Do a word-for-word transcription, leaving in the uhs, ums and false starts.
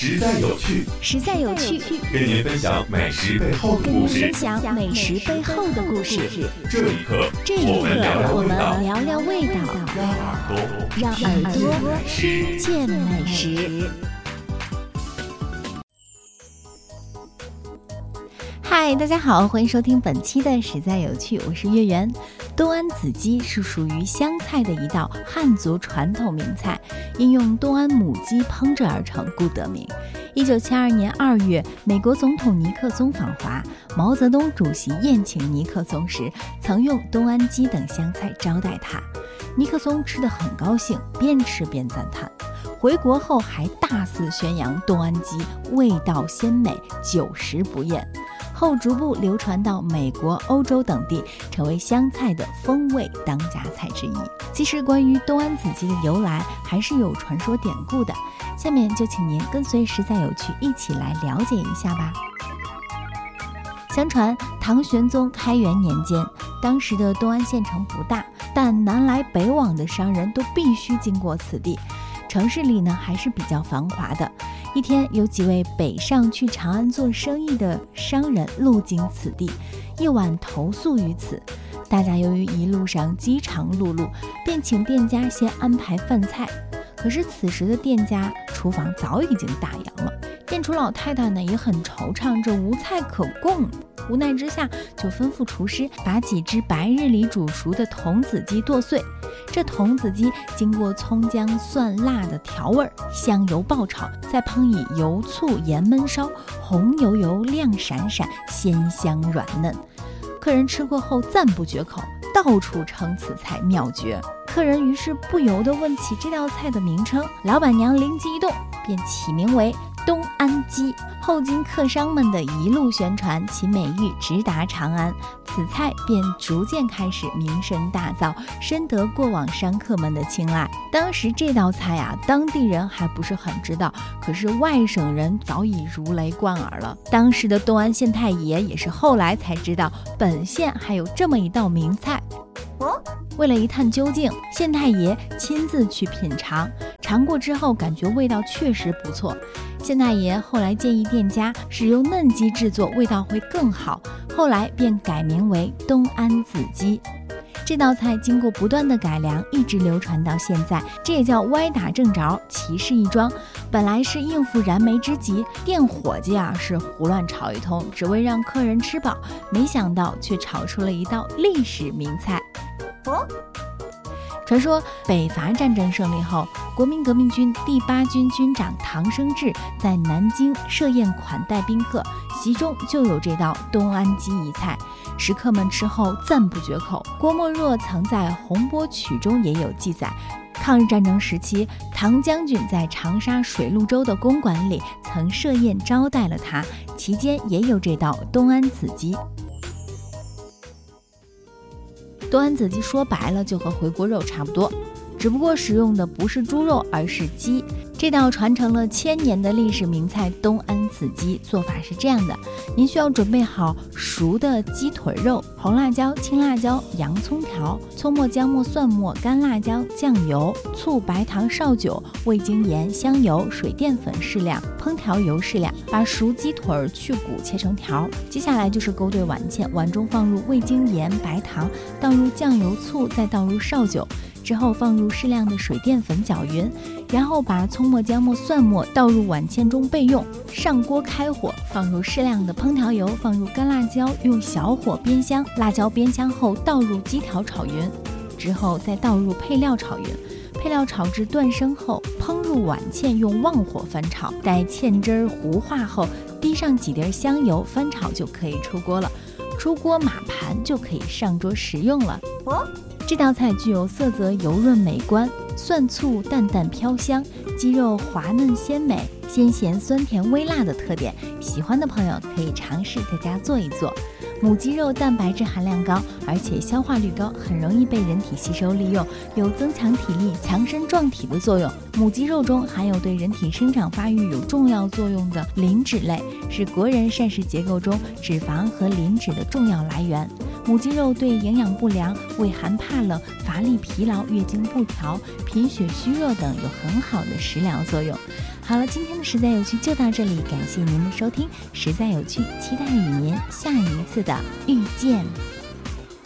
实在有趣， 实在有趣， 跟您分享美食背后的故事。 分享美食背后的故事。 这一刻， 这一刻，我们聊聊味道， 让耳朵让耳朵听见美食。嗨，大家好，欢迎收听本期的实在有趣，我是月圆。东安子鸡是属于湘菜的一道汉族传统名菜，因用东安母鸡烹制而成，故得名。一九七二年二月，美国总统尼克松访华，毛泽东主席宴请尼克松时，曾用东安鸡等湘菜招待他。尼克松吃得很高兴，边吃边赞叹。回国后还大肆宣扬东安鸡味道鲜美，久食不厌。后逐步流传到美国、欧洲等地，成为湘菜的风味当家菜之一。其实关于东安子鸡的由来还是有传说典故的，下面就请您跟随实在有趣一起来了解一下吧。相传唐玄宗开元年间，当时的东安县城不大，但南来北往的商人都必须经过此地，城市里呢还是比较繁华的。一天，有几位北上去长安做生意的商人路经此地，夜晚投宿于此。大家由于一路上饥肠辘辘，便请店家先安排饭菜。可是此时的店家厨房早已经打烊了，店主老太太呢也很惆怅，这无菜可供。无奈之下，就吩咐厨师把几只白日里煮熟的童子鸡剁碎。这童子鸡经过葱姜蒜辣的调味，香油爆炒，再烹以油醋盐焖烧，红油油亮闪闪，鲜香软嫩。客人吃过后赞不绝口，到处称此菜妙绝。客人于是不由得问起这道菜的名称，老板娘灵机一动，便起名为东安鸡。后经客商们的一路宣传，其美誉直达长安，此菜便逐渐开始名声大噪，深得过往商客们的青睐。当时这道菜啊，当地人还不是很知道，可是外省人早已如雷贯耳了。当时的东安县太爷也是后来才知道，本县还有这么一道名菜。哦，为了一探究竟，县太爷亲自去品尝，尝过之后感觉味道确实不错。县太爷后来建议店家使用嫩鸡制作，味道会更好，后来便改名为东安子鸡。这道菜经过不断的改良，一直流传到现在，这也叫歪打正着，奇事一桩。本来是应付燃眉之急，店伙计啊是胡乱炒一通，只为让客人吃饱，没想到却炒出了一道历史名菜。哦，传说北伐战争胜利后，国民革命军第八军军长唐生智在南京设宴款待宾客，其中就有这道东安鸡一菜，食客们吃后赞不绝口。郭沫若曾在《洪波曲》中也有记载，抗日战争时期，唐将军在长沙水陆洲的公馆里曾设宴招待了他，期间也有这道东安子鸡。东安子鸡说白了就和回锅肉差不多，只不过使用的不是猪肉而是鸡。这道传承了千年的历史名菜东安子鸡做法是这样的：您需要准备好熟的鸡腿肉、红辣椒、青辣椒、洋葱条、葱末、姜末、蒜末、干辣椒、酱油、醋、白糖、绍酒、味精、盐、香油、水淀粉适量，烹调油适量。把熟鸡腿去骨切成条，接下来就是勾兑碗芡，碗中放入味精、盐、白糖，倒入酱油、醋，再倒入绍酒。之后放入适量的水淀粉搅匀，然后把葱末、姜末、蒜末倒入碗芡中备用。上锅开火，放入适量的烹调油，放入干辣椒，用小火煸香，辣椒煸香后倒入鸡条炒匀，之后再倒入配料炒匀。配料炒至断生后，烹入碗芡，用旺火翻炒，待芡汁糊化后，滴上几滴香油，翻炒就可以出锅了。出锅码盘就可以上桌食用了。哦，这道菜具有色泽油润美观，蒜醋淡淡飘香，鸡肉滑嫩鲜美，鲜咸酸甜微辣的特点，喜欢的朋友可以尝试在家做一做。母鸡肉蛋白质含量高，而且消化率高，很容易被人体吸收利用，有增强体力、强身壮体的作用。母鸡肉中含有对人体生长发育有重要作用的磷脂类，是国人膳食结构中脂肪和磷脂的重要来源。母鸡肉对营养不良、畏寒怕冷、乏力疲劳、月经不调、贫血虚弱等有很好的食疗作用。 好了，今天的实在有趣就到这里，感谢您的收听，实在有趣，期待与您下一次的遇见。